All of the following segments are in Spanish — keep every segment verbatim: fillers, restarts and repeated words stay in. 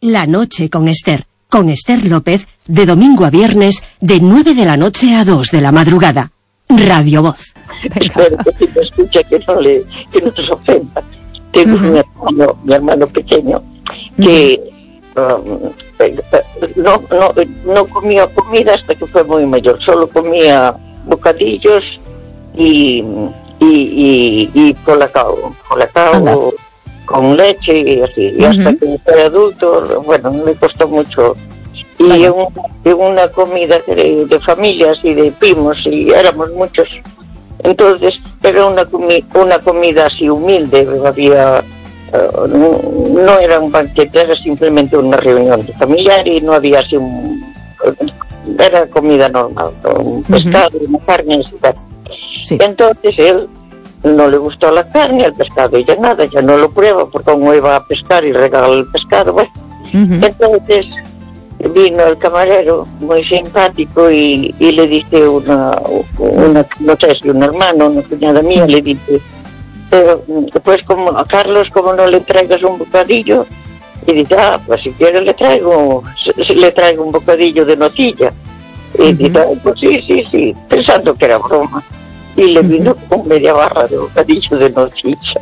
La noche con Esther. Con Esther López, de domingo a viernes, de nueve de la noche a dos de la madrugada. Radio Voz. Espero que si me escucha que no le, que no se ofenda. Tengo uh-huh. un hermano, mi hermano pequeño, que uh-huh. um, no, no, no comía comida hasta que fue muy mayor. Solo comía bocadillos y, y, y, y colacao, colacao con leche y así. Y uh-huh. hasta que fue adulto, bueno, me costó mucho. Y en, en una comida de, de familias y de primos, y éramos muchos. Entonces, era una, comi- una comida así humilde, había, uh, no, no era un banquete, era simplemente una reunión familiar y no había así un... Era comida normal, un pescado, uh-huh. una carne, y tal. Sí. Entonces él no le gustó la carne, el pescado, y ya nada, ya no lo prueba, porque como iba a pescar y regala el pescado, bueno. Uh-huh. Entonces vino el camarero muy simpático y, y le dice una, una, no sé si un hermano, una cuñada mía, le dice, pero pues como a Carlos, como no le traigas un bocadillo, y dice, ah, pues si quiere le traigo, le traigo un bocadillo de nocilla. Y uh-huh. dice, ah, pues sí, sí, sí, pensando que era broma. Y le vino con media barra de bocadillo de nocilla.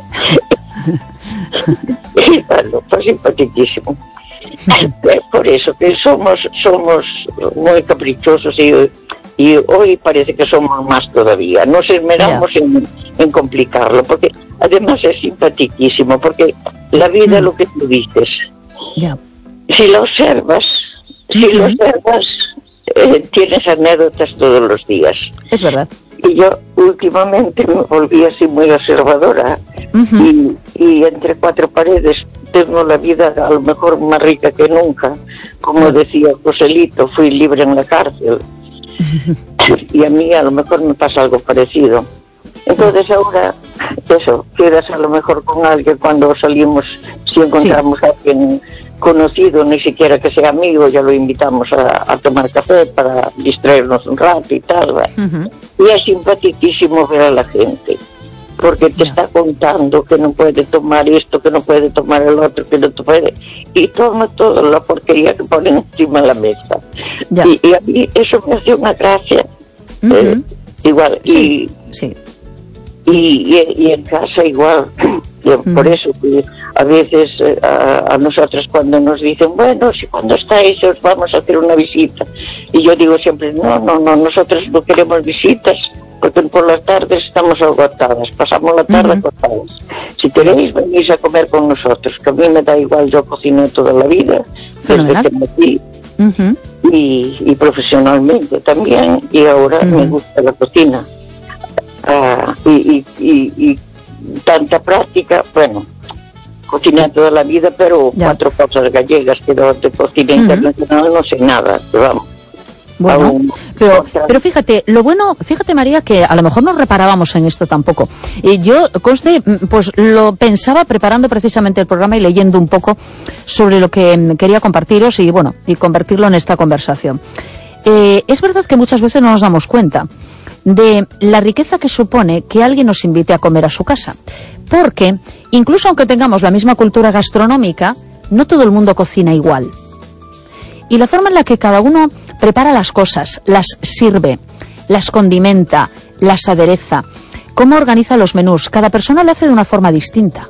Y bueno, fue simpaticísimo. Por eso que somos somos muy caprichosos y, y hoy parece que somos más todavía. Nos esmeramos yeah. en, en complicarlo, porque además es simpaticísimo, porque la vida mm. lo que tú dices, yeah. si la observas, si mm-hmm. lo observas, eh, tienes anécdotas todos los días. Es verdad. Y yo últimamente me volví así muy observadora uh-huh. y, y entre cuatro paredes tengo la vida a lo mejor más rica que nunca. Como decía Joselito, fui libre en la cárcel. Y a mí a lo mejor me pasa algo parecido. Entonces ahora, eso, quedas a lo mejor con alguien cuando salimos, si encontramos sí. a alguien conocido, ni siquiera que sea amigo, ya lo invitamos a, a tomar café para distraernos un rato y tal. Uh-huh. Y es simpaticísimo ver a la gente, porque te yeah. está contando que no puede tomar esto, que no puede tomar el otro, que no puede, y toma toda la porquería que ponen encima de la mesa. Yeah. Y, y a mí eso me hace una gracia. Uh-huh. eh, igual, sí. y... Sí. Y, y, y en casa igual, mm. por eso que a veces eh, a, a nosotros cuando nos dicen, bueno, si cuando estáis os vamos a hacer una visita, y yo digo siempre, no, no, no, nosotros no queremos visitas, porque por las tardes estamos agotadas, pasamos la tarde mm-hmm. agotadas. Si queréis, venís a comer con nosotros, que a mí me da igual, yo cociné toda la vida, desde que nací, mm-hmm. y, y profesionalmente también, y ahora mm-hmm. me gusta la cocina. Ah, y, y, y, y tanta práctica, bueno, cociné toda la vida, pero ya. cuatro cosas gallegas, pero de cocina uh-huh. internacional no sé nada, pero vamos. Bueno, aún, pero, pero fíjate, lo bueno, fíjate María, que a lo mejor no reparábamos en esto tampoco. Y yo, conste, pues lo pensaba preparando precisamente el programa y leyendo un poco sobre lo que quería compartiros y bueno, y convertirlo en esta conversación. Eh, es verdad que muchas veces no nos damos cuenta de la riqueza que supone que alguien nos invite a comer a su casa, porque incluso aunque tengamos la misma cultura gastronómica, no todo el mundo cocina igual, y la forma en la que cada uno prepara las cosas, las sirve, las condimenta, las adereza, cómo organiza los menús, cada persona lo hace de una forma distinta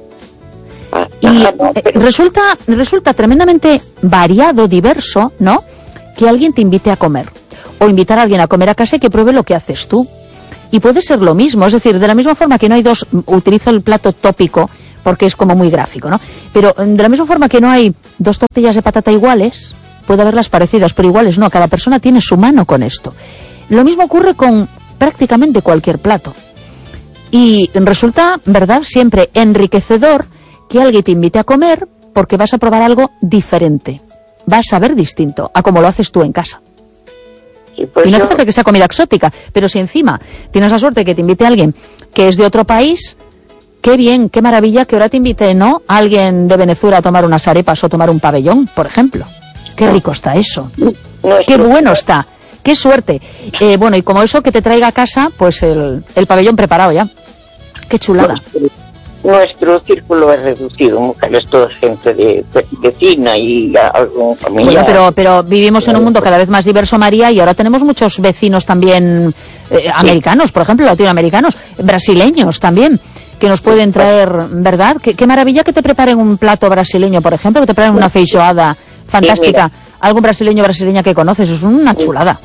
y eh, resulta, resulta tremendamente variado, diverso, ¿no?, que alguien te invite a comer o invitar a alguien a comer a casa y que pruebe lo que haces tú. Y puede ser lo mismo, es decir, de la misma forma que no hay dos, utilizo el plato tópico porque es como muy gráfico, ¿no? Pero de la misma forma que no hay dos tortillas de patata iguales, puede haberlas parecidas, pero iguales no, cada persona tiene su mano con esto. Lo mismo ocurre con prácticamente cualquier plato. Y resulta, ¿verdad?, siempre enriquecedor que alguien te invite a comer porque vas a probar algo diferente. Vas a ver distinto a como lo haces tú en casa. Sí, pues y no yo... hace falta que sea comida exótica, pero si encima tienes la suerte que te invite a alguien que es de otro país, qué bien, qué maravilla que ahora te invite, ¿no?, a alguien de Venezuela a tomar unas arepas o tomar un pabellón, por ejemplo. Qué rico está eso. No, qué bueno está. Qué suerte. Eh, bueno, y como eso, que te traiga a casa, pues el, el pabellón preparado ya. Qué chulada. nuestro círculo es reducido, mujeres, toda gente de, de vecina y algún familiar. Bueno, pero, pero vivimos en un mundo cada vez más diverso, María, y ahora tenemos muchos vecinos también eh, americanos, por ejemplo, latinoamericanos, brasileños también, que nos pueden traer, ¿verdad? Qué, qué maravilla que te preparen un plato brasileño, por ejemplo, que te preparen una feijoada fantástica. Algún brasileño brasileña que conoces, es una chulada.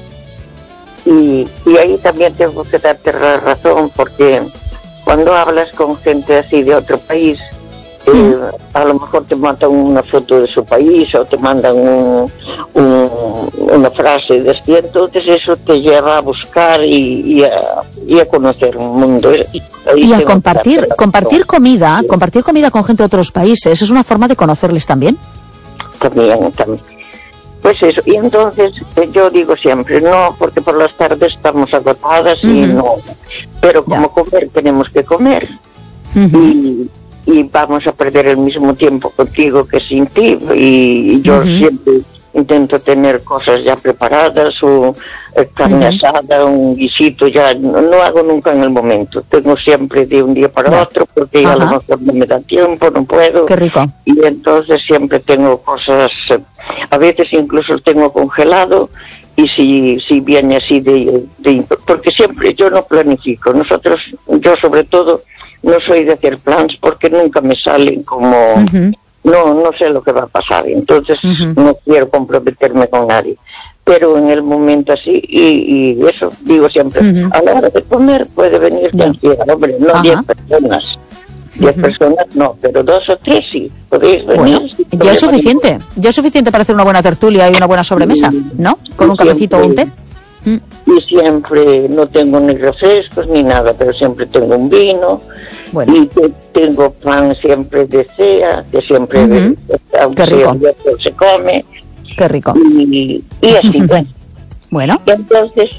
Y, y ahí también tengo que darte la razón, porque cuando hablas con gente así de otro país, eh, mm. a lo mejor te mandan una foto de su país o te mandan un, un, una frase de así, entonces eso te lleva a buscar y, y, a, y a conocer un mundo. Y, y a compartir, compartir comida, sí. compartir comida con gente de otros países, es una forma de conocerles también. También, también. Pues eso, y entonces eh, yo digo siempre, no, porque por las tardes estamos agotadas uh-huh. y no, pero como ya. comer tenemos que comer uh-huh. y, y vamos a perder el mismo tiempo contigo que sin ti, y, y yo uh-huh. siempre intento tener cosas ya preparadas, o eh, carne uh-huh. asada, un guisito, ya no, no hago nunca en el momento, tengo siempre de un día para ya. otro, porque uh-huh. a lo mejor no me da tiempo, no puedo. Qué rico. Y entonces siempre tengo cosas, eh, a veces incluso tengo congelado, y si, si viene así de, de, porque siempre yo no planifico, nosotros, yo sobre todo, no soy de hacer plans porque nunca me salen como... Uh-huh. No, no sé lo que va a pasar, entonces uh-huh. no quiero comprometerme con nadie. Pero en el momento así, y, y eso, digo siempre, uh-huh. a la hora de comer puede venir quien quiera, hombre, no diez personas. Diez uh-huh. personas no, pero dos o tres sí, podéis venir. Bueno, ya es suficiente, ningún. ya es suficiente para hacer una buena tertulia y una buena sobremesa, ¿no? Con y un cafecito o un té. Y siempre no tengo ni refrescos ni nada, pero siempre tengo un vino. Bueno. Y te, tengo pan siempre de cea, que siempre uh-huh. aunque Qué rico. se come. Qué rico. Y, y así, bueno. Bueno. Entonces,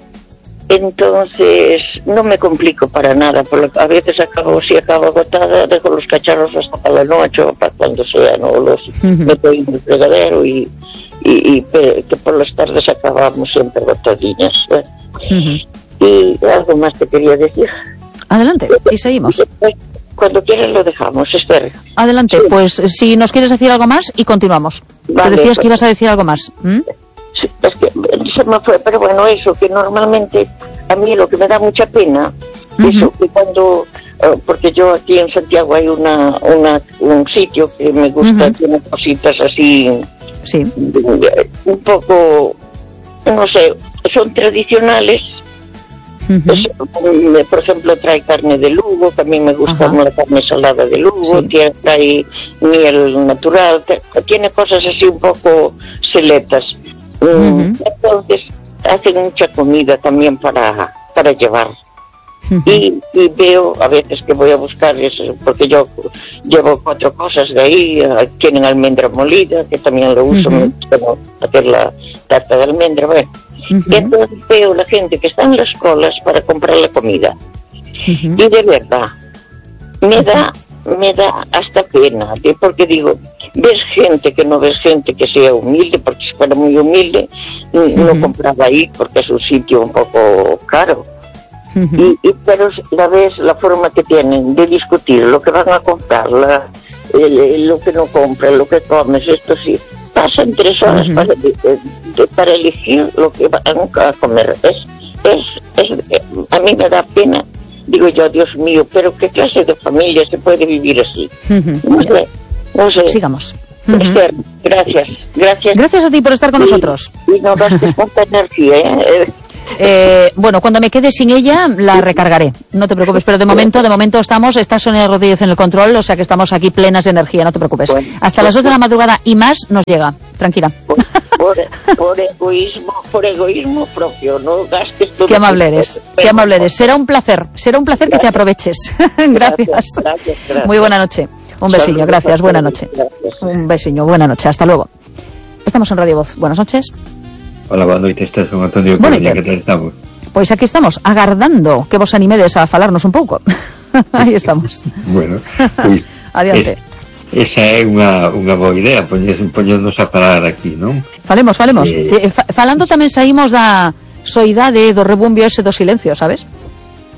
entonces no me complico para nada, porque a veces acabo, si acabo agotada, dejo los cacharros hasta para la noche o para cuando sea, no los uh-huh. meto en el fregadero y Y, y que por las tardes acabamos siempre agotadillas. ¿eh? Uh-huh. Y algo más te quería decir. Adelante, y seguimos. Cuando quieras lo dejamos, Esther. Adelante, sí. Pues si nos quieres decir algo más y continuamos. Vale, te decías pues, que ibas a decir algo más. ¿Mm? Sí, es que se me fue, pero bueno, eso, que normalmente a mí lo que me da mucha pena, uh-huh. eso, que cuando... porque yo aquí en Santiago hay una, una un sitio que me gusta, uh-huh. tiene cositas así... Sí. Un poco, no sé, son tradicionales. Uh-huh. Es, por ejemplo, trae carne de Lugo, que a mí me gusta uh-huh. la carne salada de Lugo, sí. tiene, trae miel natural, tiene cosas así un poco seletas. Uh-huh. Entonces, hacen mucha comida también para, para llevar. Uh-huh. Y, y veo a veces que voy a buscar eso, porque yo llevo cuatro cosas de ahí. Tienen almendra molida, que también lo uso, uh-huh. me gusta hacer la tarta de almendra. Bueno. Uh-huh. Y entonces veo la gente que está en las colas para comprar la comida. Uh-huh. Y de verdad, me da, me da hasta pena, ¿sí? Porque digo, ves gente que no ves gente que sea humilde, porque si fuera muy humilde, uh-huh. no compraba ahí, porque es un sitio un poco caro. Uh-huh. Y, y pero la vez la forma que tienen de discutir lo que van a comprar, la, el, lo que no compran, lo que comes, esto sí, pasan tres horas uh-huh. para, de, de, para elegir lo que van a comer. Es, es, es, a mí me da pena, digo yo, Dios mío, pero ¿qué clase de familia se puede vivir así? Uh-huh. No sé, no sé. Sigamos. Uh-huh. Esther, gracias, gracias. Gracias a ti por estar con y, nosotros. Y no gastes tanta energía, ¿eh? Eh, bueno, cuando me quede sin ella la recargaré, no te preocupes, pero de momento de momento estamos, está Sonia Rodríguez en el control, o sea que estamos aquí plenas de energía, no te preocupes. Bueno, hasta pues, las dos de la madrugada y más nos llega, tranquila. Por, por, por egoísmo, por egoísmo propio, no gastes todo. Qué amable eres, qué amable eres. Será un placer, será un placer gracias. Que te aproveches. gracias. Gracias, gracias, gracias. Muy buena noche. Un besiño, gracias, buena noche. Gracias. Un besiño, buena noche, hasta luego. Estamos en Radio Voz, buenas noches. Hola, boa noite, estás con Antonio Coruña, que tal estamos? Pois aquí estamos, agardando que vos animedes a falarnos un pouco. Aí estamos. Bueno, pois, adiante. Es, esa é unha, unha boa idea, poñernos a falar aquí, non? Falemos, falemos. Eh, eh, fa, falando tamén saímos da soidade do rebumbio ese do silencio, sabes?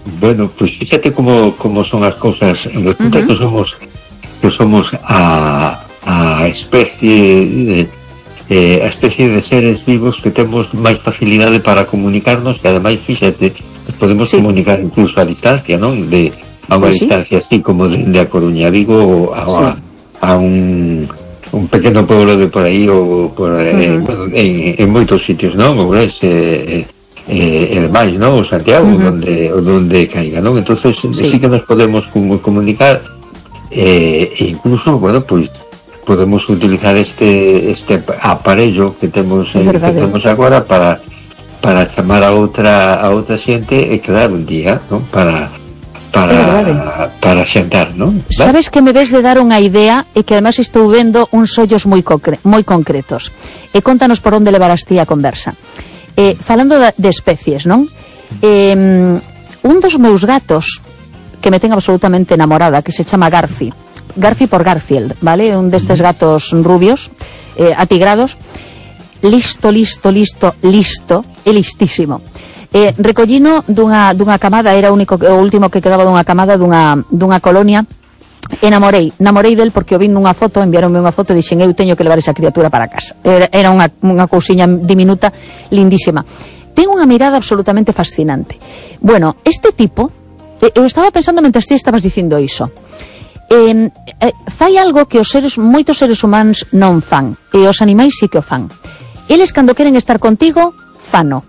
Bueno, pues fíjate cómo, cómo son las cosas. Resulta uh-huh. que somos que somos a, a especie de eh, a especie de seres vivos que temos máis facilidade para comunicarnos, e ademais, fíxate, podemos sí. comunicar incluso a distancia, non? De, a unha sí. distancia así como de, de a Coruña a Vigo a, sí. a, a un, un pequeno pueblo de por aí ou por, uh-huh. eh, bueno, en, en moitos sitios, non? Ourense, eh, eh, e demais, non? O Santiago, uh-huh. donde, donde caiga, non? Entonces sí. sí que nos podemos comunicar, eh, e incluso, bueno, pois podemos utilizar este este aparello que temos eh, que temos agora para para chamar a outra a outra xente e quedar un día, non? Para para para xantar, non? Sabes que me ves de dar unha idea e que además estou vendo uns ollos moi concre- moi concretos. E contanos por onde levarás ti a conversa. Eh, falando de, de especies, non? Eh, un dos meus gatos que me ten absolutamente enamorada, que se chama Garfi. Garfi por Garfield, ¿vale? Un destes gatos rubios, eh, atigrados, listo, listo, listo, listo, e listísimo. Eh, recollino dunha, dunha camada, era o único, o último que quedaba dunha camada dunha, dunha colonia, e namorei, namorei del porque o vi nunha foto, enviaronme unha foto e dixen, eu teño que levar esa criatura para casa. Era, era unha, unha cousiña diminuta, lindísima. Ten unha mirada absolutamente fascinante. Bueno, este tipo, eh, eu estaba pensando mentre ti estabas dicindo iso, Eh, eh, fai algo que os seres, moitos seres humanos non fan, e os animais sí que o fan. Eles, cando queren estar contigo, fano.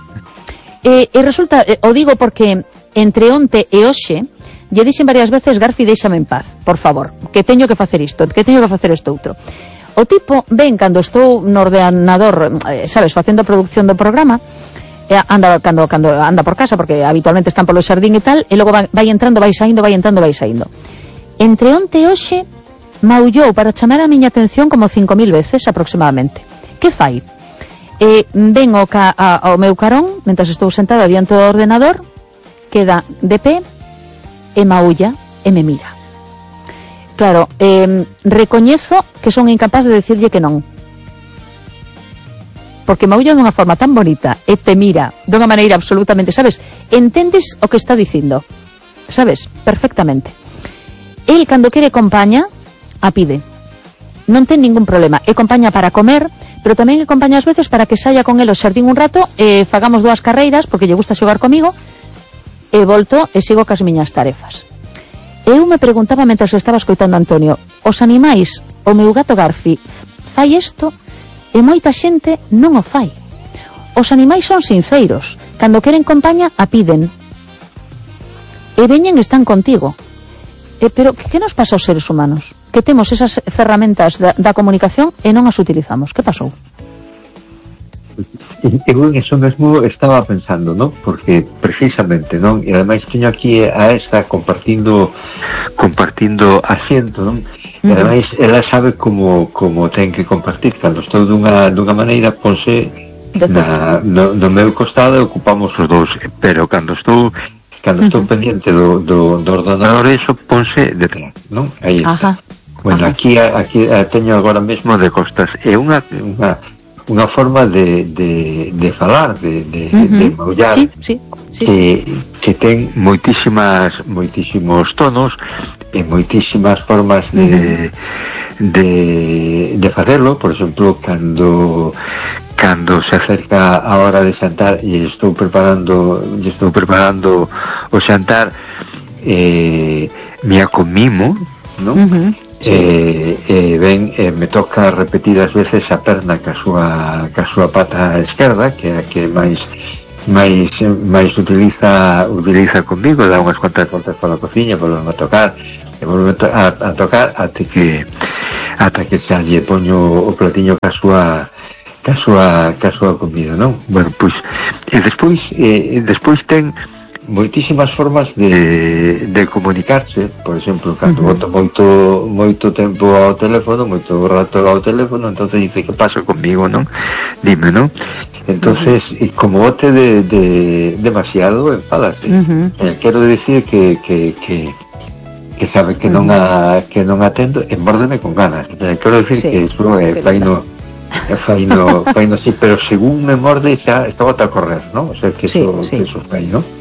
E, e resulta, eh, o digo porque entre onte e hoxe lle dixen varias veces, Garfi, déixame en paz, por favor, que teño que facer isto, que teño que facer isto outro. O tipo ven cando estou no ordenador, eh, sabes, facendo a producción do programa, eh, anda cando, cando anda por casa, porque habitualmente están polo xardín e tal, e logo vai, vai entrando, vai saindo, vai entrando, vai saindo. Entre onte e hoxe maullou para chamar a miña atención como cinco mil veces aproximadamente. Que fai? Eh, ven o ca, a, ao meu carón mentre estou sentada diante do ordenador, queda de pé e maulla e me mira. Claro, eh, recoñezo que son incapaz de decirlle que non, porque maulla dunha forma tan bonita e te mira dunha maneira absolutamente, sabes, entendes o que está dicindo, sabes, perfectamente. El, cando quere compaña, a pide. Non ten ningún problema. E compaña para comer, pero tamén e compaña ás veces para que saia con el ao xardín un rato, e fagamos dúas carreiras, porque lle gusta xogar comigo, e volto e sigo cas miñas tarefas. Eu me preguntaba, mentre estaba escoitando Antonio, os animais, o meu gato Garfi, fai isto, e moita xente non o fai. Os animais son sinceiros. Cando queren compaña, a piden. E veñen e están contigo. Eh, pero que, que nos pasa aos seres humanos? Que temos esas ferramentas da, da comunicación e non as utilizamos. Que pasou? Eu en eso mesmo estaba pensando, non? Porque precisamente, non? E ademais teño aquí a esta compartindo compartindo asiento, non? E ademais ela sabe como como ten que compartir. Cando estou dunha, dunha maneira, ponse na, no, no meu costado e ocupamos os dous. Pero cando estou Cando uh-huh. estou pendiente do, do, do ordenador, eso ponse detrás, non? Aí está. Ajá. Bueno, Ajá. aquí aquí teño agora mesmo de costas. É unha unha unha forma de, de, de falar, de, de, uh-huh. de maullar, sí, sí, sí, que, que ten moitísimas moitísimos tonos e moitísimas formas de, uh-huh. de, de facelo. Por exemplo, cando cando se acerca a hora de xantar e estou preparando e estou preparando o xantar, eh, me acomimo, non? Uh-huh. Sí. E, e ben, e me toca repetidas veces a perna ca súa ca súa pata esquerda, que é a que máis máis máis utiliza utiliza comigo, dá unhas cuantas voltas pola cociña, volve a tocar e volve a, a tocar ata que ata que xa lle poño o platiño ca súa ca súa, ca súa comida, non? Bueno, pois, e despois, e despois ten moitísimas formas de, de comunicarse. Por exemplo, cando uh-huh. boto moito moito tempo ao teléfono, moito rato ao teléfono, entonces dice, que pasa comigo, non? Dime, non? Entonces, uh-huh. e como bote de, de demasiado, enfádase. Uh-huh. Eh, quero decir que, que, que que sabe que non a que non atendo, e mórdeme con ganas. Eh, quero decir sí, que iso é eh, faino faino, faino sí, pero según me morde xa está bota a correr, ¿no? O sea, que sí, eso, sí. eso fai, ¿no?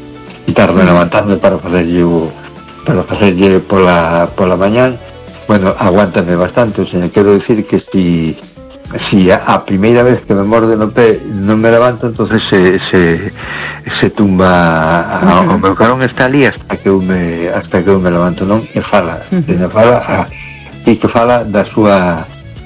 quitarme levantarme para facerlle o, para facerlle pola, pola mañán. Bueno, aguántame bastante, o sea, quero decir que si si a, a primeira vez que me morde no pé non me levanto, entonces se, se, se tumba a, uh-huh. o meu carón está ali hasta que eu me, hasta que eu me levanto, non? E fala, uh-huh. e fala a, e que fala da súa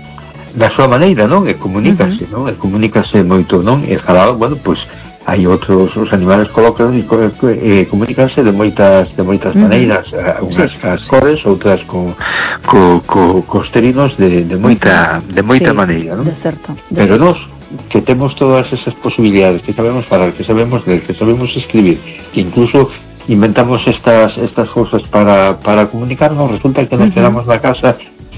da súa maneira, non? E comunícase, uh-huh. non? E comunícase moito, non? E fala, bueno, pois hai outros, os animales colóquenos e eh, comunícanse de moitas de moitas uh-huh. maneiras, unhas sí, as cores, sí. outras co, co, co, cos terinos de, de moita de moita sí, maneira, non? De certo, de Pero certo. nós que temos todas esas posibilidades, que sabemos falar, que sabemos ler, que sabemos escribir, que incluso inventamos estas estas cousas para para comunicarnos, resulta que nos uh-huh. quedamos na casa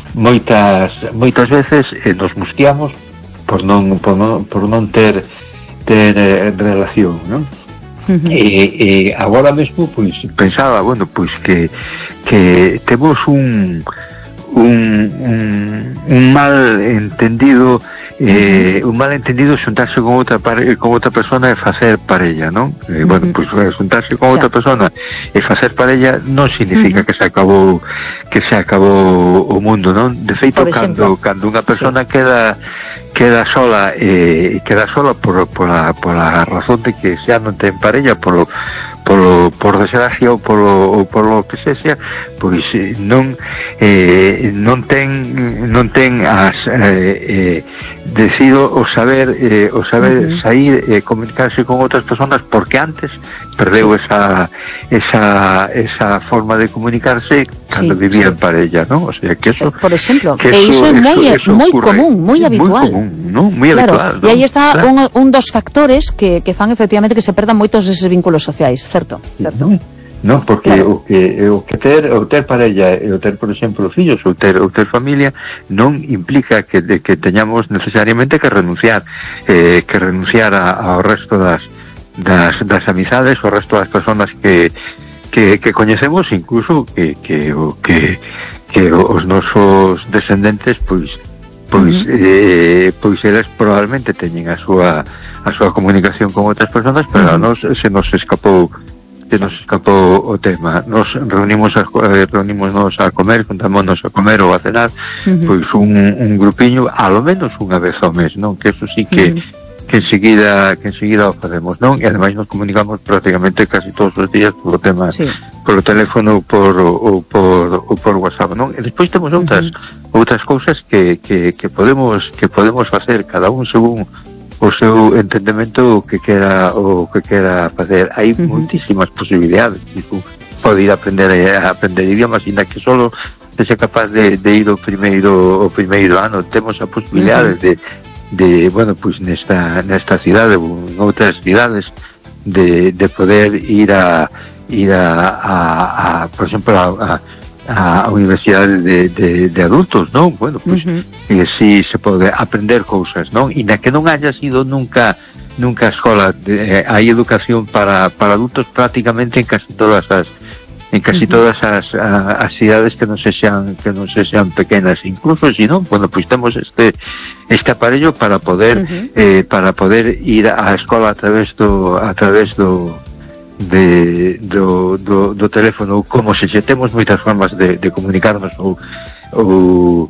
moitas moitas veces e eh, nos musqueamos por non por non por non ter ter eh, relación, non? Uh-huh. E, e agora mesmo, pois, pensaba, bueno, pois que que temos un un, un, un mal entendido eh, uh-huh. un mal entendido xuntarse con outra pare, con outra persona e facer parella, non? Eh, uh-huh. Bueno, pois xuntarse con outra persona e facer parella non significa uh-huh. que se acabou que se acabou o mundo, non? De feito, cando cando unha persona sí. queda queda sola eh, queda sola por, por, la, por la razón de que xa non ten parella por, por, por desgracia ou por, ou por lo que se sea, pois eh, non eh, non ten non ten as eh, eh, decido o saber eh, o saber uh-huh. sair e eh, comunicarse con outras personas, porque antes perdeu sí. esa esa esa forma de comunicarse cando sí, vivía sí. en parella, ¿no? O sea, que eso por exemplo, que e iso é moi moi común, moi habitual. Muy común, ¿no? Muy claro, habitual, ¿no? E aí está claro. un, un dos factores que, que fan efectivamente que se perdan moitos eses vínculos sociais, certo? Certo. No, no porque claro. o que o que ter o ter parella e o ter, por exemplo, fillos ou ter ou ter familia non implica que de, que teñamos necesariamente que renunciar eh, que renunciar a, ao resto das das, das amizades, o resto das personas que que, que coñecemos, incluso que que o que que os nosos descendentes pois pois uh-huh. eh, pois eles probablemente teñen a súa a súa comunicación con outras persoas, pero uh-huh. a nos se nos escapou se nos escapou o tema. Nos reunimos a, eh, reunimos a comer, juntámonos a comer ou a cenar, uh-huh. pois un, un grupiño, a lo menos unha vez ao mes, non? Que eso sí que uh-huh. que enseguida que enseguida o facemos, non? E ademais nos comunicamos prácticamente casi todos os días polo tema, sí. polo teléfono por, ou por ou por WhatsApp, non? E despois temos outras uh-huh. outras cousas que, que, que podemos que podemos facer cada un según o seu entendemento o que quera o que quera facer. Hai uh-huh. moitísimas posibilidades, tipo, pode ir a aprender a aprender idiomas, ainda que solo sexa capaz de, de ir o primeiro o primeiro ano. Temos a posibilidade uh-huh. de de, bueno, pois pues nesta nesta cidade ou en outras cidades de, de poder ir a ir a, a, a por exemplo a, a, a universidade de, de, de adultos, non? Bueno, pois pues, uh-huh. si se pode aprender cousas, non? E na que non haya sido nunca nunca a escola, de, eh, hai educación para, para adultos prácticamente en casi todas as en casi uh-huh. todas as, a, as cidades que non se sean que non se sean pequenas, incluso si non, bueno, pois pues temos este este aparello para poder uh-huh. eh, para poder ir á escola a través do a través do de do, do, do teléfono, como se xe temos moitas formas de, de comunicarnos ou ou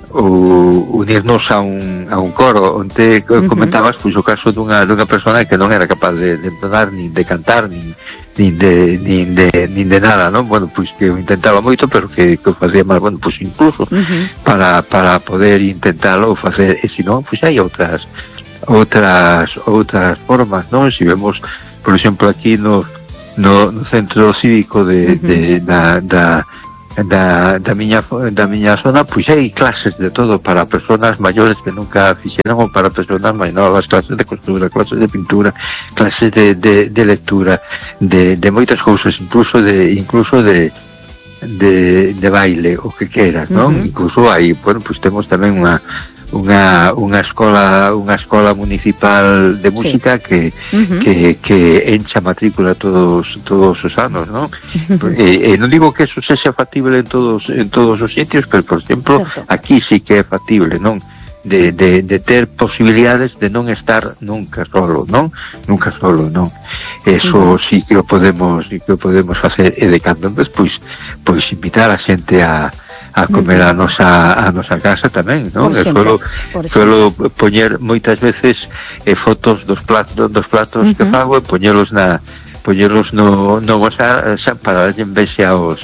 ou unirnos a un, a un coro onde comentabas uh-huh. pois o caso dunha, dunha persona que non era capaz de, de entonar, nin de cantar, nin, nin, de, nin, de, nin de nada, non? Bueno, pois que o intentaba moito, pero que, que o facía máis, bueno, pois incluso uh-huh. para, para poder intentalo facer, e se non, pois hai outras outras outras formas, non? Se vemos, por exemplo, aquí no, no, no centro cívico de, uh-huh. de, da, da da, da miña da miña zona, pois hai clases de todo para persoas maiores que nunca fixeron ou para persoas máis novas, clases de costura, clases de pintura, clases de, de, de lectura, de, de moitas cousas, incluso de incluso de de, de baile, o que queras, non? Uh-huh. Incluso hai, bueno, pois temos tamén unha unha unha escola unha escola municipal de música sí. que, uh-huh. que que encha matrícula todos todos os anos, ¿no? Uh-huh. E, e non digo que eso sexa factible en todos en todos os sitios, pero por exemplo, certo. Aquí sí que é factible, non? de, de, de ter posibilidades de non estar nunca solo, non? Nunca solo, non? Eso uh-huh. sí que o podemos, sí que o podemos facer, e de cando en vez, pois, pois invitar a xente a a comer a nosa a nosa casa tamén, non? E solo solo poñer moitas veces eh, fotos dos platos dos platos uh-huh. que fago e poñelos na poñelos no no WhatsApp para darlle envexa aos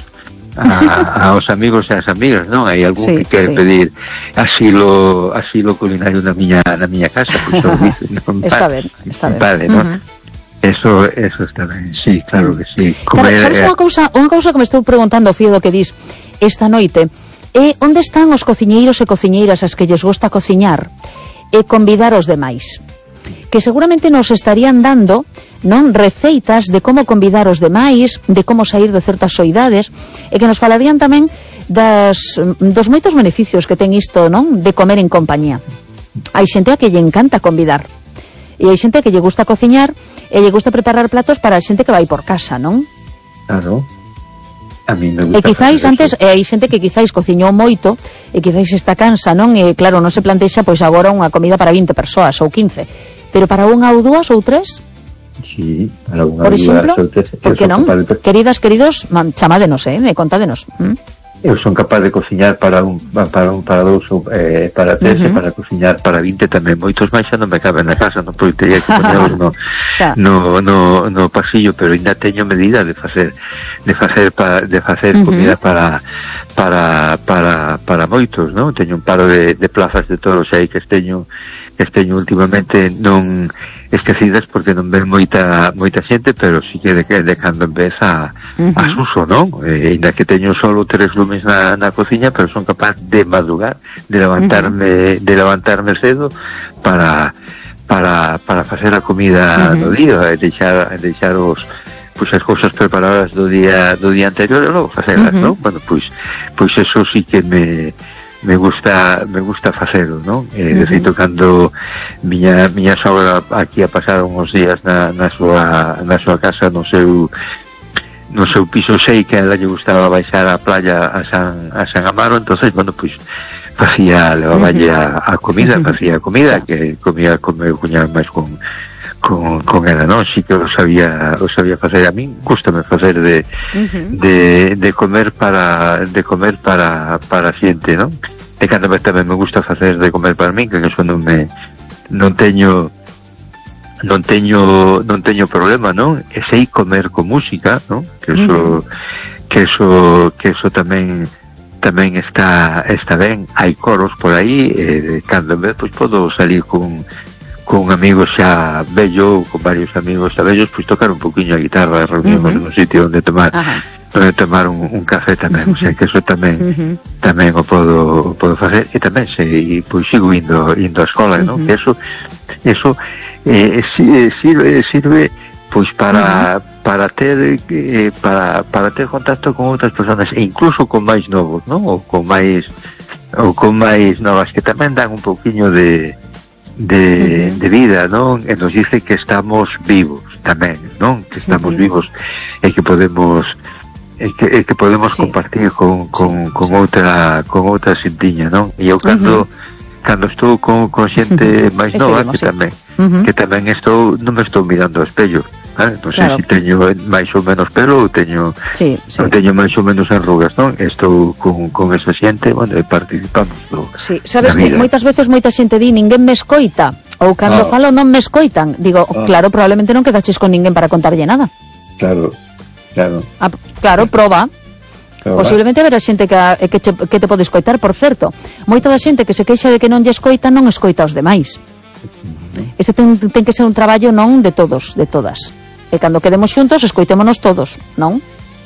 a, aos amigos e as amigas, non? Hai algún sí, que quere sí. pedir asilo asilo culinario na miña na miña casa, pois pues, non está ben, está ben. Vale, non? Uh-huh. Eso eso está ben, sí, claro que sí. Comer, claro, sabes unha cousa, unha cousa que me estou preguntando, Fío, do que dis esta noite, é onde están os cociñeiros e cociñeiras as que lles gusta cociñar e convidar os demais, que seguramente nos estarían dando, non, receitas de como convidar os demais, de como sair de certas soidades, e que nos falarían tamén das, dos moitos beneficios que ten isto, non, de comer en compañía. Hai xente a que lle encanta convidar, e hai xente a que lle gusta cociñar e lle gusta preparar platos para a xente que vai por casa, non? Claro. A mí me gusta. E quizáis antes, e hai xente que quizáis cociñou moito e quizáis está cansa, non? E claro, non se plantexa pois agora unha comida para vinte persoas ou quince, pero para unha ou dúas ou tres? Sí, para unha por ou exemplo, dúas ou tres. Por que non? De... Queridas, queridos, chamádenos, eh, contádenos. ¿Mm? Eu son capaz de cociñar para un para un para dous ou eh, para tres uh-huh. e para cociñar para vinte tamén. Moitos máis xa non me caben na casa, non, porque teria que poñelos no, no, no, no pasillo, pero ainda teño medida de facer de facer pa, de facer uh-huh. comida para para para para moitos, non? Teño un paro de, de plazas de toros aí que esteño que esteño últimamente non esquecidas porque non ven moita moita xente, pero sí que de, de cando en vez a, uh-huh. a suso, non? E ainda que teño solo tres lumes na, na cociña, pero son capaz de madrugar, de levantarme uh-huh. de levantarme cedo para para para facer a comida uh-huh. do día, e deixar deixar os pois as cousas preparadas do día do día anterior e logo facelas, uh-huh. non? Bueno, pois pois eso sí que me me gusta me gusta facelo, non? Eh, uh-huh. De feito, cando miña miña sogra aquí a pasar uns días na, na súa na súa casa no seu no seu piso, sei que a ela lle gustaba baixar a playa a San a San Amaro, entonces, bueno, pois facía, levaballe a, a comida, uh-huh. facía comida que comía con meu cuñado máis con con, con ela, non? Si que o sabía o sabía facer. A min gústame facer de, uh-huh. de, de comer para de comer para para a xente, non? E cando vez tamén me gusta facer de comer para min, que eso non me non teño non teño non teño problema, non? E sei comer con música, non? Que eso uh-huh. que eso que eso tamén tamén está está ben. Hai coros por aí, e cando en vez pois podo salir con con amigos xa vello, con varios amigos xa vellos, pois tocar un poquinho a guitarra, reunimos uh-huh. en un sitio onde tomar uh-huh. onde tomar un, un café tamén, o sea que eso tamén uh-huh. tamén o podo o podo facer, e tamén se pois sigo indo indo á escola, uh-huh. non? Que eso eso eh, sirve sirve pois para uh-huh. para ter eh, para para ter contacto con outras persoas e incluso con máis novos, non? Ou con máis ou con máis novas que tamén dan un pouquiño de de, uh-huh. de vida, non? E nos dice que estamos vivos tamén, non? Que estamos uh-huh. vivos e que podemos e que, e que podemos sí. compartir con, con, sí, con sí. outra con outra xentiña, non? E eu cando uh-huh. cando estou con, con xente uh-huh. máis nova que sí. tamén uh-huh. que tamén estou non me estou mirando ao espello, eh? Non sei claro. se teño máis ou menos pelo ou teño sí, sí. non teño máis ou menos arrugas, non? Estou con, con esa xente, bueno, e participamos do, sí. Sabes que moitas veces moita xente di ninguén me escoita, ou cando oh. falo non me escoitan, digo, oh. claro, probablemente non quedaches con ninguén para contarlle nada. Claro, claro. Ah, claro, proba. Proba. Posiblemente haberá xente que, que, che, que te pode escoitar, por certo. Moita da xente que se queixa de que non lle escoita, non escoita os demais. Uh-huh. Este ten, ten que ser un traballo non de todos, de todas. E cando quedemos xuntos, escoitémonos todos, non?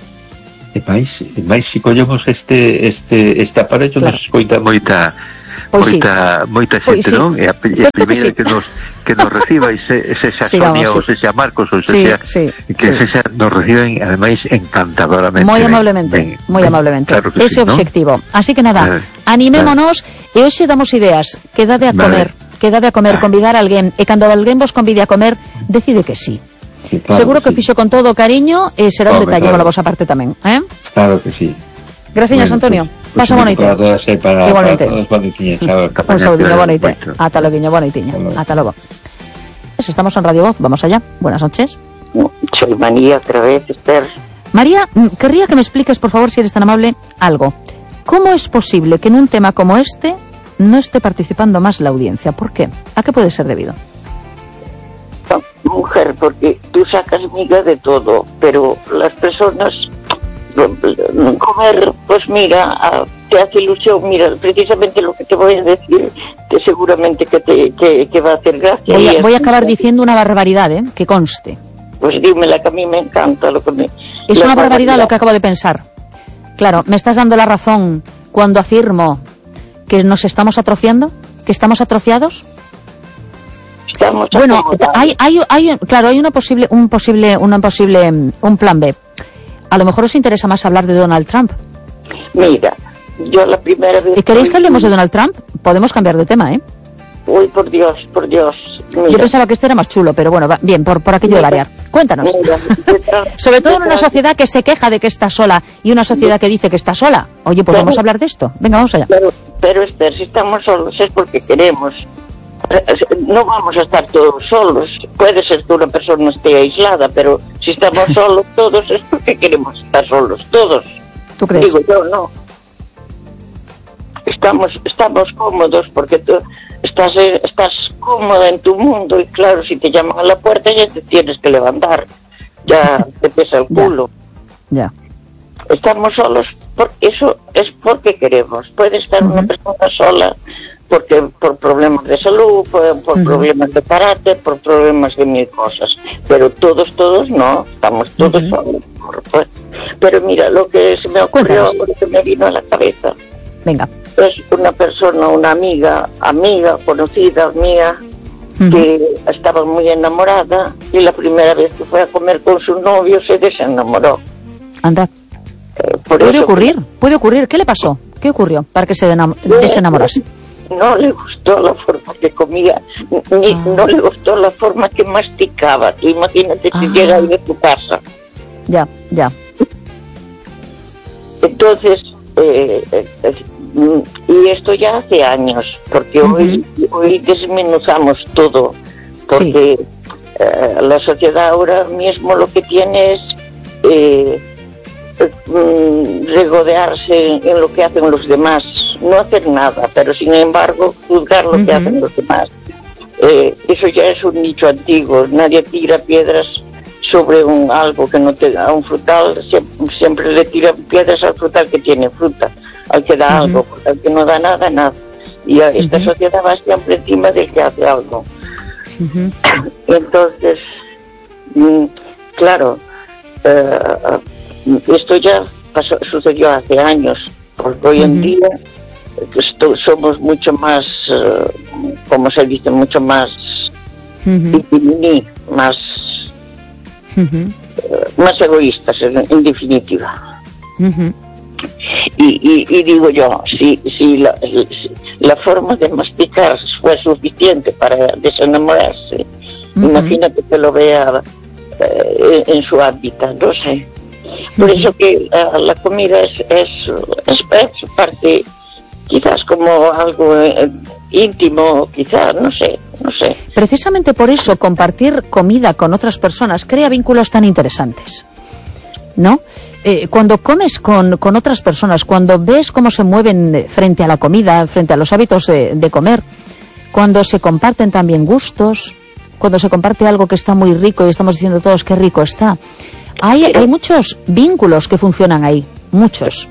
E máis, e máis se collemos este este este aparello, claro. nos escoita moita pois moita sí. moita xente, pois non? Sí. E a, e a primeira que, sí. que nos que nos reciba ese ese xa Sonia ou ese xa Marcos ou ese xa sí, sí, que ese xa nos reciben ademais encantadoramente. Moi amablemente, ben, moi ben, amablemente. Claro ese sí, objetivo. ¿No? Así que nada, eh, animémonos eh. e hoxe damos ideas, quedade a comer, vale. quedade a comer, convidar a alguén e cando alguén vos convide a comer, decide que sí. Sí, claro seguro que, que sí. fixo con todo cariño e será un detalle pola vosa parte tamén, eh? Claro que sí. Gracias, bueno, Antonio. Pues... Pasa bonito. Para todas e para, Igualmente. para todos, bonitiñas. Un saludiño bonito. Ata loguiño bonitiña. Ata logo. Estamos en Radio Voz, vamos allá. Buenas noches. Soy María otra vez, Esther. María, querría que me expliques, por favor, si eres tan amable, algo. ¿Cómo es posible que en un tema como este no esté participando más la audiencia? ¿Por qué? ¿A qué puede ser debido? No, mujer, porque tú sacas miga de todo, pero las personas comer, pues mira, te hace ilusión. Mira, precisamente lo que te voy a decir, que seguramente que te que, que va a hacer gracia. Voy a, voy a acabar diciendo una barbaridad, ¿eh? Que conste. Pues dímela, que a mí me encanta lo que me... Es una barbaridad lo que acabo de pensar. Claro, ¿me estás dando la razón cuando afirmo que nos estamos atrofiando? ¿Que estamos atrofiados? Estamos bueno, hay, hay, hay, claro, hay una posible, un posible, una posible, un plan B. A lo mejor os interesa más hablar de Donald Trump. Mira, yo la primera vez... ¿Y queréis que hablemos de Donald Trump? Podemos cambiar de tema, ¿eh? Uy, por Dios, por Dios. Mira. Yo pensaba que este era más chulo, pero bueno, va, bien, por, por aquello de variar. Cuéntanos. Mira, Sobre todo en una sociedad que se queja de que está sola y una sociedad que dice que está sola. Oye, pues pero, vamos a hablar de esto. Venga, vamos allá. Pero, pero Esther, si estamos solos es porque queremos. No vamos a estar todos solos. Puede ser que una persona esté aislada, pero si estamos solos todos es porque queremos estar solos, todos. ¿Tú crees? Digo yo, no. Estamos, estamos cómodos porque tú estás, estás cómoda en tu mundo y claro, si te llaman a la puerta ya te tienes que levantar. Ya te pesa el culo. Ya. Ya. Estamos solos, por eso es porque queremos. Puede estar uh-huh. una persona sola porque por problemas de salud, por, por uh-huh. problemas de carácter, por problemas de mil cosas. Pero todos, todos no, estamos todos uh-huh. solos. Pues. Pero mira, lo que se me ocurrió, lo que me vino a la cabeza. Venga. Es una persona, una amiga, amiga, conocida mía, uh-huh. que estaba muy enamorada y la primera vez que fue a comer con su novio se desenamoró. Anda. Eh, por puede eso ocurrir, que... puede ocurrir. ¿Qué le pasó? ¿Qué ocurrió para que se denam- desenamorase? No le gustó la forma que comía, ni ah. no le gustó la forma que masticaba. Tú imagínate si ah. llega ahí de tu casa. Ya, ya. Entonces, eh, eh, y esto ya hace años, porque uh-huh. hoy, hoy desmenuzamos todo, porque sí. eh, la sociedad ahora mismo lo que tiene es eh, eh, regodearse en lo que hacen los demás, no hacer nada, pero sin embargo juzgar lo uh-huh. que hacen los demás. Eh, eso ya es un dicho antiguo, nadie tira piedras sobre un algo que no te da, un frutal siempre, siempre le tiran piedras al frutal que tiene fruta, al que da uh-huh. algo, al que no da nada, nada. Y a esta uh-huh. sociedad va siempre encima del que hace algo. Uh-huh. Entonces, mm, claro, uh, esto ya pasó, sucedió hace años, porque hoy uh-huh. en día esto, somos mucho más, uh, como se dice, mucho más, uh-huh. más, uh-huh. uh, más egoístas, en, en definitiva. Uh-huh. Y, y, y digo yo, si, si, la, si la forma de masticar fue suficiente para desenamorarse, uh-huh. imagínate que lo vea eh, en su hábitat, no sé. Por uh-huh. eso que la, la comida es, es, es, es parte, quizás como algo eh, íntimo, quizás, no sé, no sé. Precisamente por eso compartir comida con otras personas crea vínculos tan interesantes, ¿no? Eh, cuando comes con, con otras personas, cuando ves cómo se mueven frente a la comida, frente a los hábitos de, de comer, cuando se comparten también gustos, cuando se comparte algo que está muy rico y estamos diciendo todos qué rico está, hay, hay muchos vínculos que funcionan ahí, muchos.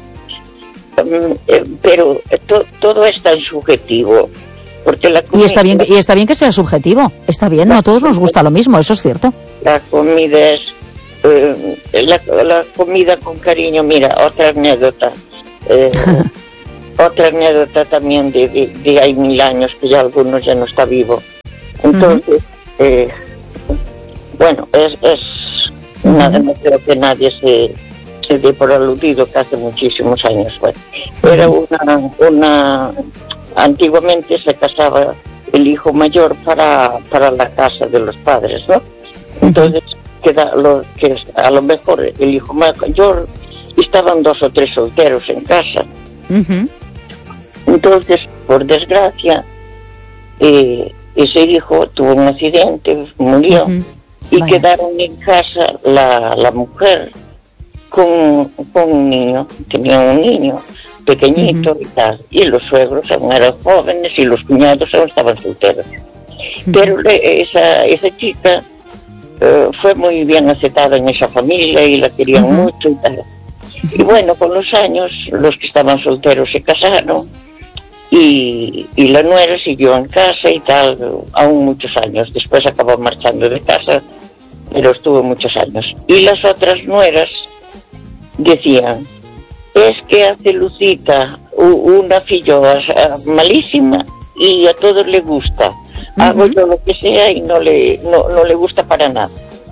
Pero to, todo es tan subjetivo, porque la comida, y está bien y está bien que sea subjetivo, está bien, no a todos nos gusta lo mismo, eso es cierto. La comida es eh, la, la comida con cariño. Mira, otra anécdota, eh, otra anécdota también de, de, de hay mil años, que ya algunos ya no está vivo. Entonces, uh-huh. eh, bueno, es, es uh-huh. nada, no creo que nadie se se dé por aludido, que hace muchísimos años fue. Era una, una, antiguamente se casaba el hijo mayor para, para la casa de los padres, ¿no? Entonces, queda lo, que a lo mejor el hijo mayor, estaban dos o tres solteros en casa, Uh-huh. Entonces, por desgracia, eh, ese hijo tuvo un accidente, murió, uh-huh. y Vaya. Quedaron en casa la, la mujer con, con un niño, tenía un niño pequeñito uh-huh. y tal, y los suegros aún eran jóvenes y los cuñados aún estaban solteros. Uh-huh. Pero le, esa, esa chica uh, fue muy bien aceptada en esa familia y la querían uh-huh. mucho y tal. Y bueno, con los años, los que estaban solteros se casaron y, y la nuera siguió en casa y tal, aún muchos años. Después acabó marchando de casa, pero estuvo muchos años. Y las otras nueras decían, es que hace Lucita una filloa malísima y a todos le gusta. Uh-huh. Hago yo lo que sea y no le, no, no le gusta para nada.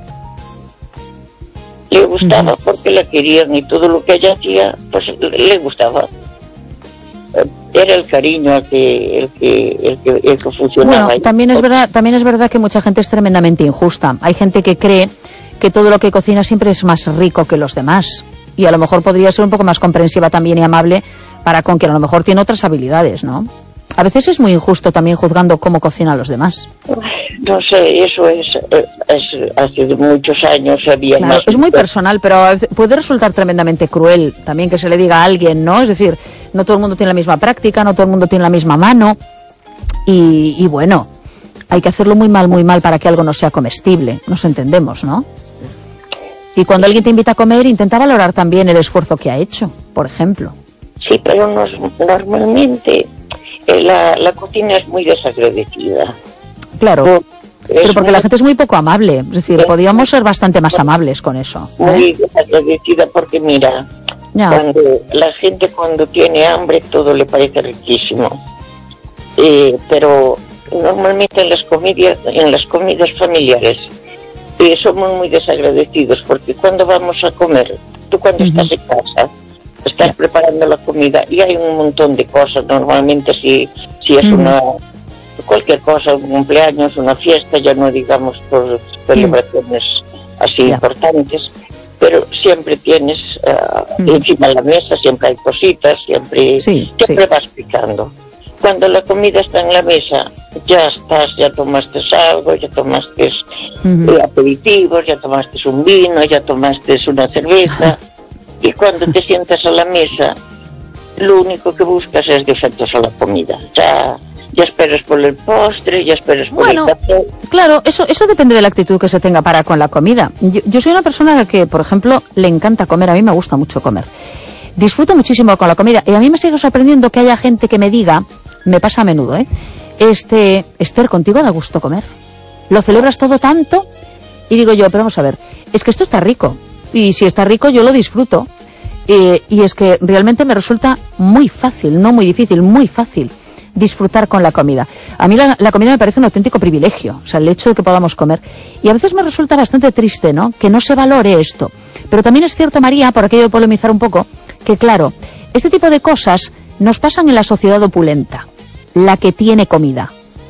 Le gustaba uh-huh. porque la querían y todo lo que ella hacía, pues le gustaba. Era el cariño el que, el que, el que, el que funcionaba. Bueno, también es verdad, también es verdad que mucha gente es tremendamente injusta. Hay gente que cree que todo lo que cocina siempre es más rico que los demás. Y a lo mejor podría ser un poco más comprensiva también y amable para con quien a lo mejor tiene otras habilidades, ¿no? A veces es muy injusto también juzgando cómo cocinan los demás. No sé, eso es, es hace muchos años había claro, más... Es muy personal, pero puede resultar tremendamente cruel también que se le diga a alguien, ¿no? Es decir, no todo el mundo tiene la misma práctica, no todo el mundo tiene la misma mano y, y bueno, hay que hacerlo muy mal, muy mal para que algo no sea comestible, nos entendemos, ¿no? Y cuando alguien te invita a comer, intenta valorar también el esfuerzo que ha hecho, por ejemplo. Sí, pero nos, normalmente eh, la, la cocina es muy desagradecida. Claro, no, pero porque muy... la gente es muy poco amable. Es decir, sí. podríamos ser bastante más amables con eso. ¿eh? Muy desagradecida porque, mira, ya. cuando la gente cuando tiene hambre todo le parece riquísimo. Eh, pero normalmente en las comidas, en las comidas familiares eh, somos muy desagradecidos porque cuando vamos a comer, tú cuando uh-huh. estás en casa, estás yeah. preparando la comida y hay un montón de cosas. Normalmente si, si es uh-huh. una cualquier cosa, un cumpleaños, una fiesta, ya no digamos por celebraciones uh-huh. así yeah. importantes, pero siempre tienes uh, uh-huh. encima de la mesa, siempre hay cositas, siempre, sí, siempre sí. vas picando. Cuando la comida está en la mesa, ya estás, ya tomaste algo, ya tomaste uh-huh. eh, aperitivos, ya tomaste un vino, ya tomaste una cerveza. Y cuando te sientas a la mesa, lo único que buscas es defectos a la comida. Ya, ya esperas por el postre, ya esperas por bueno, el café. Claro, eso, eso depende de la actitud que se tenga para con la comida. Yo, yo soy una persona a la que, por ejemplo, le encanta comer. A mí me gusta mucho comer. Disfruto muchísimo con la comida. Y a mí me sigue sorprendiendo que haya gente que me diga, me pasa a menudo, ¿eh? Este, Esther, ¿contigo da gusto comer? ¿Lo celebras todo tanto? Y digo yo, pero vamos a ver, es que esto está rico. Y si está rico, yo lo disfruto. Eh, y es que realmente me resulta muy fácil, no muy difícil, muy fácil disfrutar con la comida. A mí la, la comida me parece un auténtico privilegio, o sea, el hecho de que podamos comer. Y a veces me resulta bastante triste, ¿no?, que no se valore esto. Pero también es cierto, María, por aquello de polemizar un poco, que claro, este tipo de cosas nos pasan en la sociedad opulenta, la que tiene comida.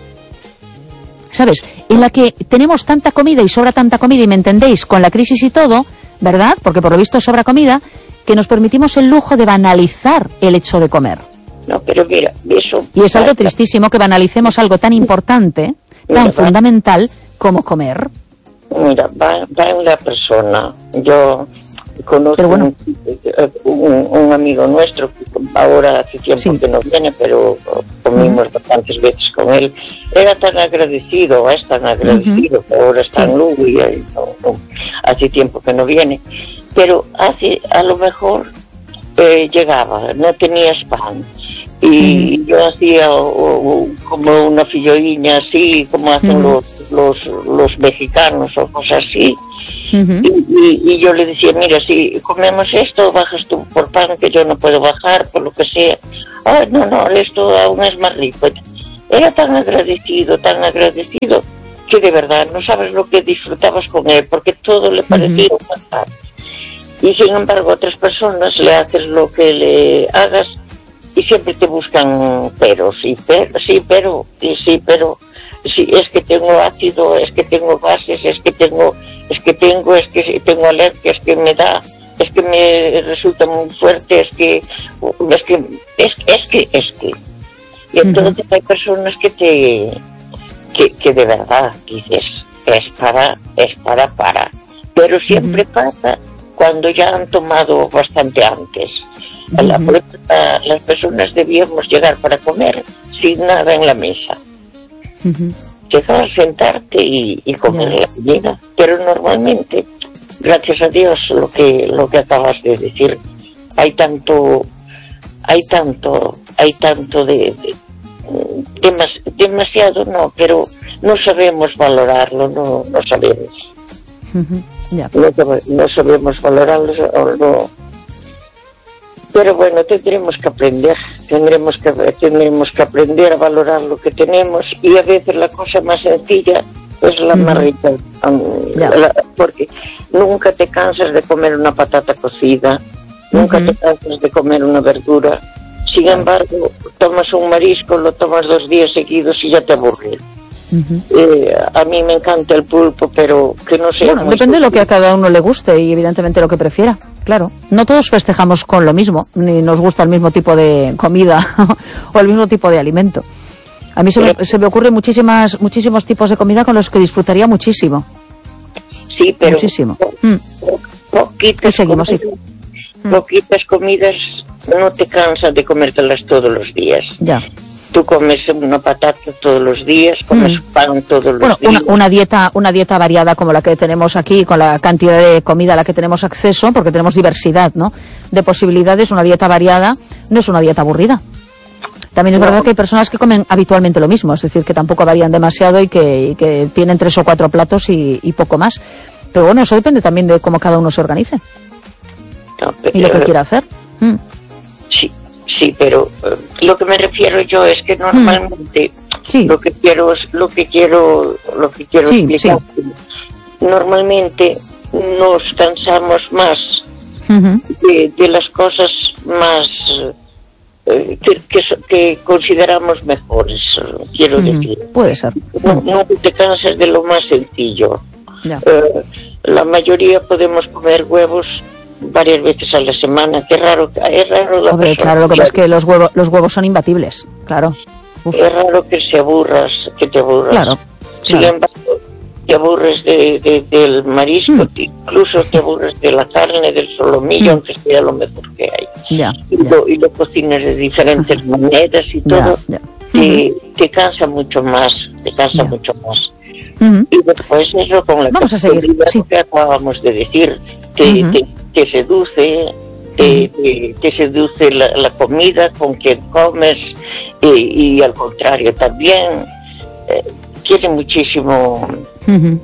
¿Sabes? En la que tenemos tanta comida y sobra tanta comida, y me entendéis, con la crisis y todo, ¿verdad? Porque por lo visto sobra comida, que nos permitimos el lujo de banalizar el hecho de comer. No, pero mira, eso... Y es algo tristísimo que banalicemos algo tan importante, tan mira, fundamental como comer. Mira, va, va una persona, yo conozco bueno. un, un, un amigo nuestro, que ahora hace tiempo sí. que no viene, pero comimos uh-huh. bastantes veces con él. Era tan agradecido, es tan agradecido, uh-huh. que ahora está sí. en Lugo y no, no, hace tiempo que no viene. Pero hace, a lo mejor eh, llegaba, no tenías pan y uh-huh. yo hacía o, o, como una filloiña así, como hacen uh-huh. los, los los mexicanos o cosas así, uh-huh. y, y, y yo le decía, mira, si comemos esto, bajas tú por pan, que yo no puedo bajar, por lo que sea. Ay, no, no, esto aún es más rico. Era tan agradecido, tan agradecido, que de verdad no sabes lo que disfrutabas con él, porque todo le parecía uh-huh. fantástico. Y sin embargo otras personas le haces lo que le hagas y siempre te buscan peros, y pero, sí, pero, y sí, pero, sí, es que tengo ácido, es que tengo gases, es que tengo, es que tengo, es que tengo alergias, que me da, es que me resulta muy fuerte, es que, es que, es, es que, es que. Y entonces uh-huh. hay personas que te, que, que de verdad dices, es para, es para, para. Pero siempre uh-huh. pasa cuando ya han tomado bastante antes. Uh-huh. La, la, las personas debíamos llegar para comer sin nada en la mesa. Uh-huh. Llegar, sentarte y, y comer yeah. la comida. Pero normalmente, gracias a Dios, lo que, lo que acabas de decir, hay tanto, hay tanto, hay tanto de, de demas, demasiado no, pero no sabemos valorarlo, no, no sabemos. Uh-huh. Yeah. No, no sabemos valorarlo, no. Pero bueno, tendremos que aprender, tendremos que, tendremos que aprender a valorar lo que tenemos, y a veces la cosa más sencilla es la uh-huh. más rica, um, yeah. la, porque nunca te cansas de comer una patata cocida, uh-huh. nunca te cansas de comer una verdura. Sin embargo, tomas un marisco, lo tomas dos días seguidos y ya te aburre. Uh-huh. Eh, a mí me encanta el pulpo, pero que no sea... Bueno, depende de lo que a cada uno le guste y evidentemente lo que prefiera, claro. No todos festejamos con lo mismo, ni nos gusta el mismo tipo de comida o el mismo tipo de alimento. A mí se me, se me ocurren muchísimas, muchísimos tipos de comida con los que disfrutaría muchísimo. Sí, pero... Muchísimo. Po, po, poquitas, y seguimos, comidas, sí. poquitas comidas no te cansas de comértelas todos los días. Ya. Tú comes una patata todos los días, comes mm. pan todos los bueno, días. Una, una dieta, una dieta variada como la que tenemos aquí, con la cantidad de comida a la que tenemos acceso, porque tenemos diversidad, ¿no?, de posibilidades. Una dieta variada no es una dieta aburrida. También es no. verdad que hay personas que comen habitualmente lo mismo, es decir, que tampoco varían demasiado y que, y que tienen tres o cuatro platos y, y poco más. Pero bueno, eso depende también de cómo cada uno se organice. No, pero, y lo que quiera hacer. Mm. Sí. Sí, pero uh, lo que me refiero yo es que normalmente mm. sí. lo que quiero lo que quiero lo que quiero sí, explicar sí. normalmente nos cansamos más uh-huh. de, de las cosas más uh, que, que, que consideramos mejores, quiero uh-huh. decir. Puede ser. No, no te cansas de lo más sencillo. Yeah. Uh, la mayoría podemos comer huevos varias veces a la semana. Qué raro, es raro la Hombre, claro, lo que pasa es que los huevos, los huevos son imbatibles, claro. Uf. Es raro que se aburras, que te aburras. Claro. Sin claro. embargo, te aburres de, de, del marisco, mm. te, incluso te aburres de la carne, del solomillo, mm. aunque sea lo mejor que hay. Ya, y, ya. Lo, y lo cocinas de diferentes maneras y todo. Ya, ya. Te, uh-huh. te cansa mucho más, te cansa ya. mucho más. Uh-huh. Y después eso con la Vamos a seguir, sí. que acabamos de decir, te, uh-huh. te, te seduce, te, uh-huh. te, te seduce la, la comida con que comes, y, y al contrario también eh, tiene muchísimo uh-huh.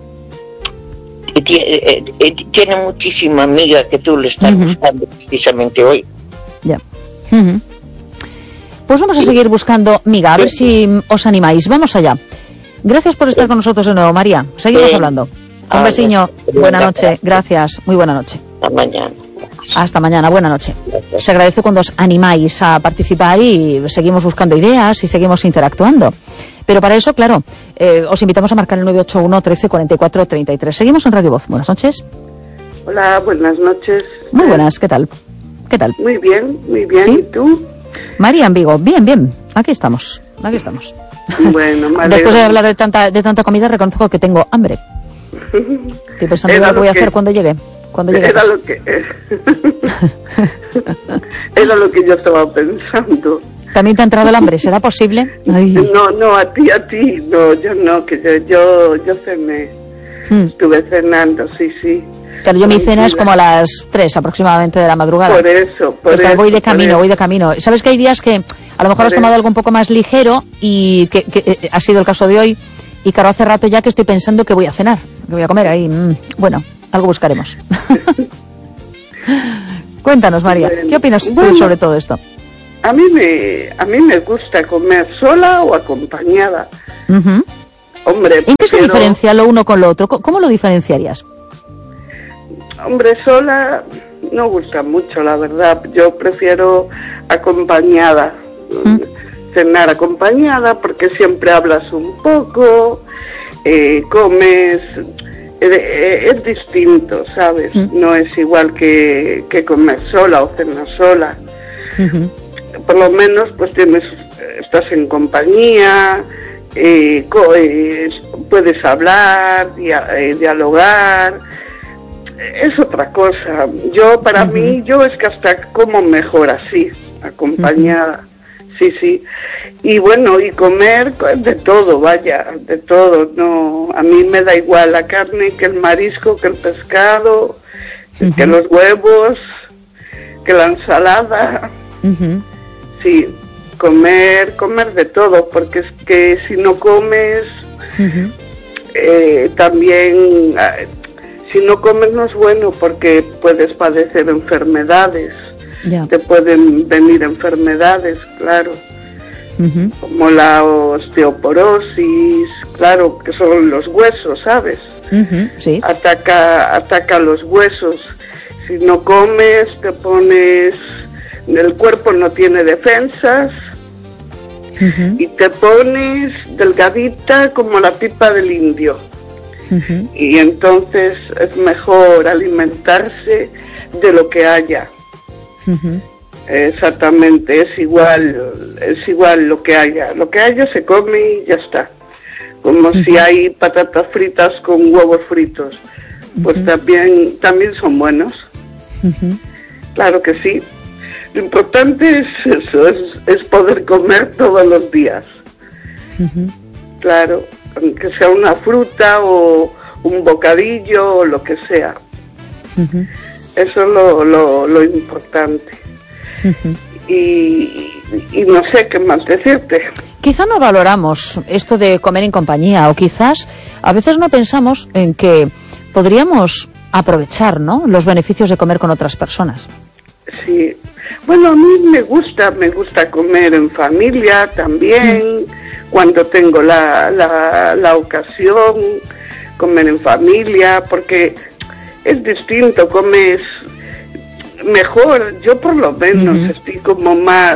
tiene, eh, eh, tiene muchísima amiga que tú le estás uh-huh. buscando precisamente hoy. Ya. Uh-huh. Pues vamos a seguir buscando miga, a ver si os animáis. Vamos allá. Gracias por estar con nosotros de nuevo, María. Seguimos sí. hablando. Un besiño. Buena noche. Gracias. Muy buena noche. Hasta mañana. Hasta mañana. Buena noche. Gracias. Se agradece cuando os animáis a participar y seguimos buscando ideas y seguimos interactuando. Pero para eso, claro, eh, os invitamos a marcar el nueve ocho uno, trece, cuarenta y cuatro, treinta y tres. Seguimos en Radio Voz. Buenas noches. Hola, buenas noches. Muy buenas. ¿Qué tal? ¿Qué tal? Muy bien, muy bien. ¿Sí? ¿Y tú? María en Vigo. Bien, bien. Aquí estamos. Aquí estamos. Bueno, después de hablar de tanta de tanta comida, reconozco que tengo hambre. Estoy pensando en lo que voy a hacer cuando llegue. Cuando llegue era lo que era lo que yo estaba pensando. ¿También te ha entrado el hambre? ¿Será posible? Ay. No, no, a ti, a ti. No, yo no, que yo yo, yo cené. Hmm. Estuve cenando, sí, sí. Claro, yo mi cena es como a las tres aproximadamente de la madrugada. Por eso, por Porque eso. Voy de camino, voy de camino. ¿Sabes que hay días que a lo mejor has tomado algo un poco más ligero y que, que eh, ha sido el caso de hoy? Y claro, hace rato ya que estoy pensando que voy a cenar, que voy a comer ahí. Mm, bueno, algo buscaremos. Cuéntanos, María, bueno, ¿qué opinas tú bueno, sobre todo esto? A mí me a mí me gusta comer sola o acompañada. Uh-huh. Hombre, ¿en qué se pero... diferencia lo uno con lo otro? ¿Cómo lo diferenciarías? Hombre, sola no gusta mucho, la verdad. Yo prefiero acompañada. ¿Mm? Cenar acompañada porque siempre hablas un poco, eh, comes, eh, es distinto, ¿sabes? Uh-huh. No es igual que, que comer sola o cenar sola. Uh-huh. Por lo menos pues tienes, estás en compañía, eh, co- eh, puedes hablar, dia- eh, dialogar, es otra cosa. Yo, para uh-huh. mí, yo es que hasta como mejor así, acompañada, uh-huh. sí, sí. Y bueno, y comer de todo, vaya, de todo, no, a mí me da igual la carne que el marisco, que el pescado, uh-huh. que los huevos, que la ensalada, uh-huh. sí, comer, comer de todo, porque es que si no comes, uh-huh. eh, también, eh, si no comes no es bueno, porque puedes padecer enfermedades, yeah. te pueden venir enfermedades, claro. Uh-huh. Como la osteoporosis, claro, que son los huesos, ¿sabes? Uh-huh, sí. Ataca, ataca los huesos. Si no comes, te pones, el cuerpo no tiene defensas, uh-huh. y te pones delgadita como la pipa del indio. Uh-huh. Y entonces es mejor alimentarse de lo que haya. Uh-huh. Exactamente, es igual, es igual lo que haya, lo que haya se come y ya está. Como uh-huh. si hay patatas fritas con huevos fritos, pues uh-huh. también, también son buenos. Uh-huh. Claro que sí. Lo importante es eso, es, es poder comer todos los días. Uh-huh. Claro, aunque sea una fruta o un bocadillo o lo que sea. Uh-huh. Eso es lo, lo, lo importante. Uh-huh. y, y no sé qué más decirte. Quizá no valoramos esto de comer en compañía, o quizás a veces no pensamos en que podríamos aprovechar, ¿no?, los beneficios de comer con otras personas. Sí, bueno, a mí me gusta, me gusta comer en familia también, mm. cuando tengo la, la, la ocasión, comer en familia, porque es distinto, comes mejor, yo por lo menos uh-huh. estoy como más,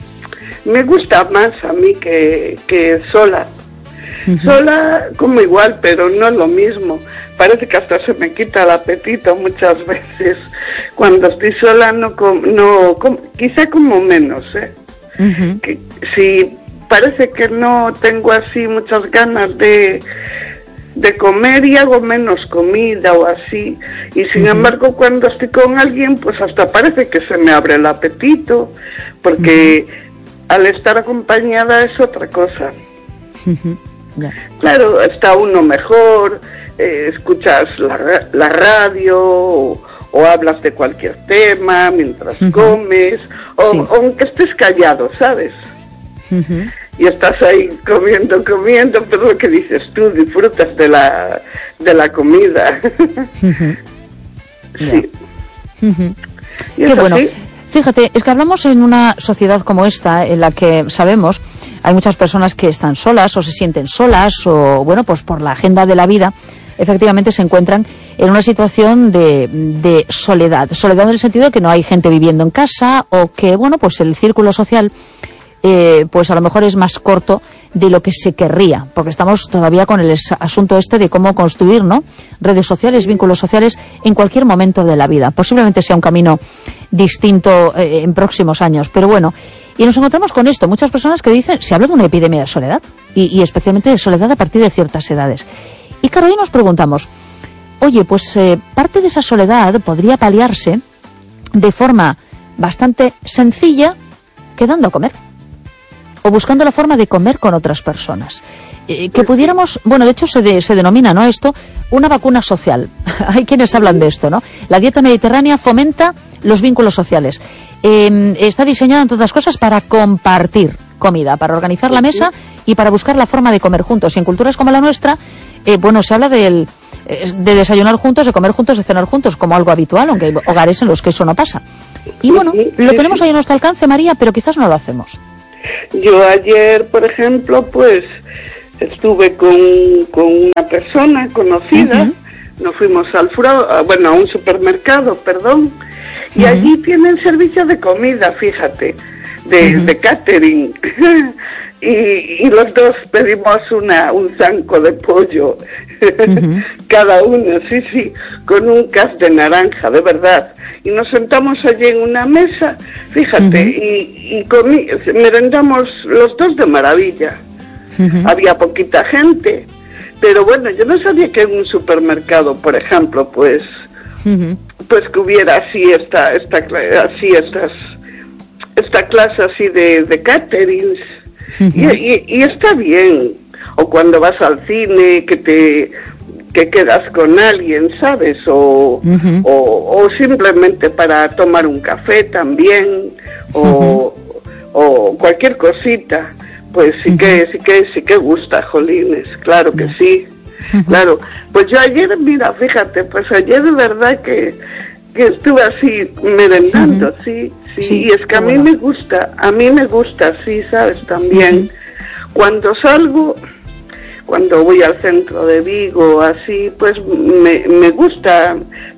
me gusta más a mí que, que sola. Uh-huh. Sola como igual, pero no es lo mismo. Parece que hasta se me quita el apetito muchas veces. Cuando estoy sola no, com, no com, quizá como menos, ¿eh? Uh-huh. Que, sí, parece que no tengo así muchas ganas de de comer y hago menos comida o así, y sin uh-huh. embargo cuando estoy con alguien pues hasta parece que se me abre el apetito, porque uh-huh. al estar acompañada es otra cosa. Uh-huh. Yeah. Claro, está uno mejor, eh, escuchas la, la radio o, o hablas de cualquier tema mientras uh-huh. comes, o, sí. o aunque estés callado, ¿sabes? Uh-huh. Y estás ahí comiendo, comiendo, pero lo que dices tú, disfrutas de la de la comida. Uh-huh. Sí. Uh-huh. Qué bueno. Así? Fíjate, es que hablamos en una sociedad como esta, en la que sabemos, hay muchas personas que están solas o se sienten solas, o bueno, pues por la agenda de la vida, efectivamente se encuentran en una situación de, de soledad. Soledad en el sentido de que no hay gente viviendo en casa, o que, bueno, pues el círculo social Eh, pues a lo mejor es más corto de lo que se querría, porque estamos todavía con el asunto este de cómo construir, ¿no?, redes sociales, vínculos sociales en cualquier momento de la vida. Posiblemente sea un camino distinto eh, en próximos años, pero bueno, y nos encontramos con esto, muchas personas que dicen, se habla de una epidemia de soledad, y, y especialmente de soledad a partir de ciertas edades. Y claro, ahí nos preguntamos, oye, pues eh, parte de esa soledad podría paliarse de forma bastante sencilla quedando a comer, o buscando la forma de comer con otras personas. Eh, que pudiéramos, bueno, de hecho se, de, se denomina, ¿no?, esto, una vacuna social. Hay quienes hablan de esto, ¿no? La dieta mediterránea fomenta los vínculos sociales. Eh, está diseñada, entre otras cosas, para compartir comida, para organizar la mesa y para buscar la forma de comer juntos. Y en culturas como la nuestra, eh, bueno, se habla del, eh, de desayunar juntos, de comer juntos, de cenar juntos, como algo habitual, aunque hay hogares en los que eso no pasa. Y bueno, lo tenemos ahí a nuestro alcance, María, pero quizás no lo hacemos. Yo ayer, por ejemplo, pues estuve con, con una persona conocida, uh-huh. nos fuimos al fro, bueno, a un supermercado, perdón, y uh-huh. allí tienen servicio de comida, fíjate, de, uh-huh. de catering, y, y los dos pedimos una un zanco de pollo, uh-huh. Cada uno, sí, sí, con un cas de naranja, de verdad. Y nos sentamos allí en una mesa, fíjate, uh-huh. y, y comí, merendamos los dos de maravilla. Uh-huh. Había poquita gente, pero bueno, yo no sabía que en un supermercado, por ejemplo, pues, uh-huh. pues que hubiera así esta, esta, así estas, esta clase así de, de caterings. Uh-huh. y, y, y está bien. O cuando vas al cine, que te que quedas con alguien, ¿sabes? O, uh-huh. o, o simplemente para tomar un café también, o, uh-huh. o cualquier cosita, pues sí uh-huh. que sí que sí que gusta, jolines, claro que sí, uh-huh. claro. Pues yo ayer, mira, fíjate, pues ayer de verdad que que estuve así merendando, uh-huh. sí, sí, sí, y es que a mí bueno. me gusta, a mí me gusta, sí, ¿sabes? También. Uh-huh. Cuando salgo, cuando voy al centro de Vigo, así, pues me, me gusta